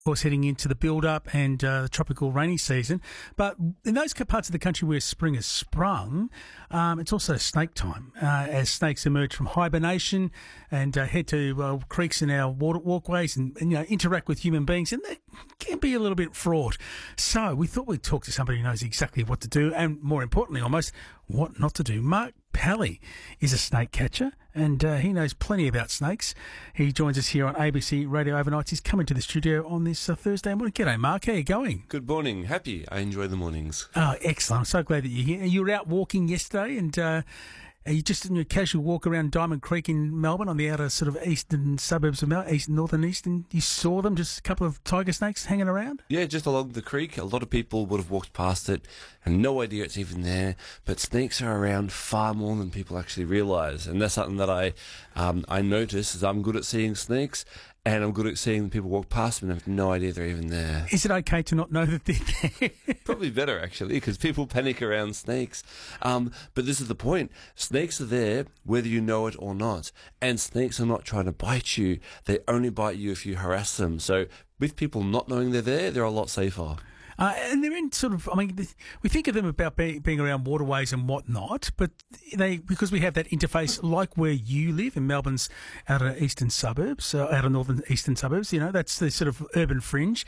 Of course, heading into the build-up and the tropical rainy season. But in those parts of the country where spring has sprung, it's also snake time as snakes emerge from hibernation and head to creeks and our water walkways and interact with human beings, and they can be a little bit fraught. So we thought we'd talk to somebody who knows exactly what to do and, more importantly, almost what not to do. Mark Pally is a snake catcher, and he knows plenty about snakes. He joins us here on ABC Radio Overnights. He's coming to the studio on this Thursday morning. G'day, Mark. How are you going? Good morning. Happy. I enjoy the mornings. Oh, excellent. I'm so glad that you're here. You were out walking yesterday, and you just in your casual walk around Diamond Creek in Melbourne on the outer sort of eastern suburbs of Melbourne, north and eastern. You saw them, just a couple of tiger snakes hanging around? Yeah, just along the creek. A lot of people would have walked past it and no idea it's even there. But snakes are around far more than people actually realise. And that's something that I notice, is I'm good at seeing snakes. And I'm good at seeing people walk past them and have no idea they're even there. Is it okay to not know that they're there? Probably better, actually, because people panic around snakes. But this is the point. Snakes are there whether you know it or not. And snakes are not trying to bite you. They only bite you if you harass them. So with people not knowing they're there, they're a lot safer. And they're in sort of, I mean, we think of them about being around waterways and whatnot, but because we have that interface like where you live in Melbourne's outer eastern suburbs, outer northern eastern suburbs, that's the sort of urban fringe.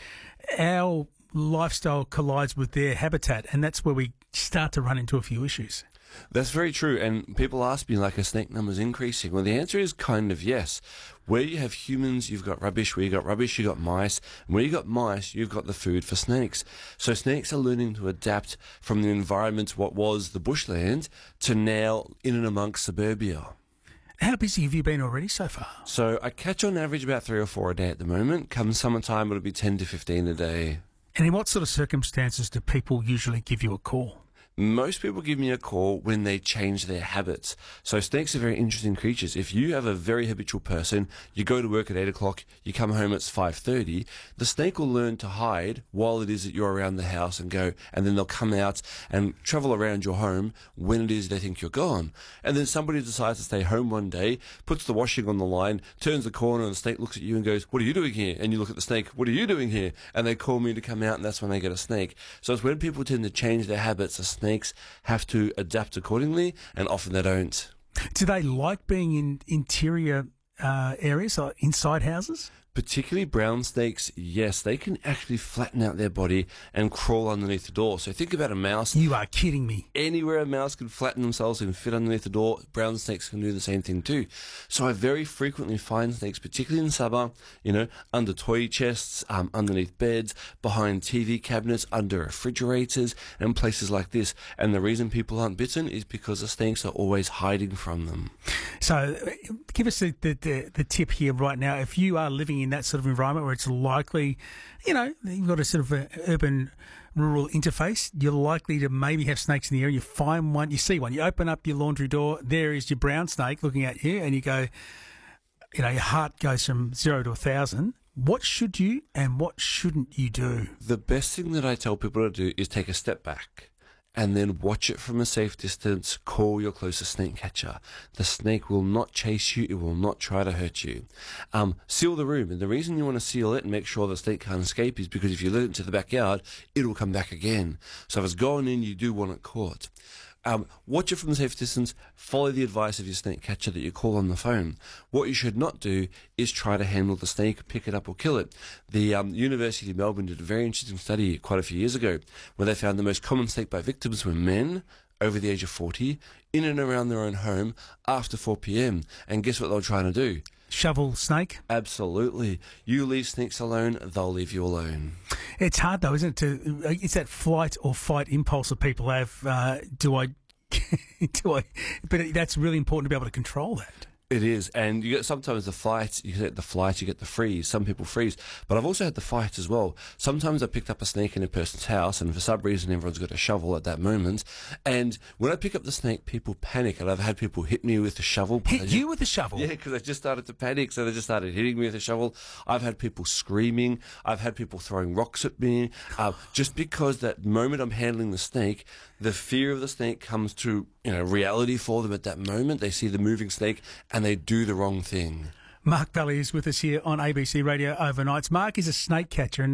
Our lifestyle collides with their habitat, and that's where we start to run into a few issues. That's very true. And people ask me, like, are snake numbers increasing? Well, the answer is kind of yes. Where you have humans, you've got rubbish. Where you got rubbish, you got mice. And where you got mice, you've got the food for snakes. So snakes are learning to adapt from the environment, what was the bushland, to now in and amongst suburbia. How busy have you been already so far? So I catch on average about 3 or 4 a day at the moment. Come summertime, it'll be 10 to 15 a day. And in what sort of circumstances do people usually give you a call? Most people give me a call when they change their habits. So snakes are very interesting creatures. If you have a very habitual person, you go to work at 8 o'clock, you come home at 5:30, the snake will learn to hide while it is that you're around the house and then they'll come out and travel around your home when it is they think you're gone. And then somebody decides to stay home one day, puts the washing on the line, turns the corner, and the snake looks at you and goes, "What are you doing here?" And you look at the snake, "What are you doing here?" And they call me to come out, and that's when they get a snake. So it's when people tend to change their habits, snakes have to adapt accordingly, and often they don't. Do they like being in interior areas, like inside houses? Particularly brown snakes, yes, they can actually flatten out their body and crawl underneath the door. So think about a mouse. You are kidding me. Anywhere a mouse can flatten themselves and fit underneath the door, brown snakes can do the same thing too. So I very frequently find snakes, particularly in summer, under toy chests, underneath beds, behind TV cabinets, under refrigerators, and places like this. And the reason people aren't bitten is because the snakes are always hiding from them. So give us the tip here right now. If you are living in that sort of environment where it's likely, you've got a sort of urban rural interface, you're likely to maybe have snakes in the area. You find one, you see one, you open up your laundry door, there is your brown snake looking at you, and you go, your heart goes from 0 to 1,000. What should you and what shouldn't you do? The best thing that I tell people to do is take a step back and then watch it from a safe distance. Call your closest snake catcher. The snake will not chase you. It will not try to hurt you. Seal the room. And the reason you want to seal it and make sure the snake can't escape is because if you let it into the backyard, it will come back again. So if it's gone in, you do want it caught. Watch it from a safe distance. Follow the advice of your snake catcher that you call on the phone. What you should not do is try to handle the snake, pick it up or kill it. The University of Melbourne did a very interesting study quite a few years ago where they found the most common snake bite victims were men over the age of 40 in and around their own home after 4 p.m. And guess what they were trying to do? Shovel snake? Absolutely. You leave snakes alone, they'll leave you alone. It's hard though, isn't it? It's that flight or fight impulse that people have. But that's really important to be able to control that. It is, and you get sometimes the flight, you get the freeze. Some people freeze, but I've also had the fight as well. Sometimes I picked up a snake in a person's house, and for some reason everyone's got a shovel at that moment. And when I pick up the snake, people panic, and I've had people hit me with the shovel. Hit you with the shovel? Yeah, because I just started to panic, so they just started hitting me with a shovel. I've had people screaming. I've had people throwing rocks at me, just because that moment I'm handling the snake, the fear of the snake comes to reality for them at that moment. They see the moving snake and they do the wrong thing. Mark Valley is with us here on ABC Radio Overnights. Mark is a snake catcher, and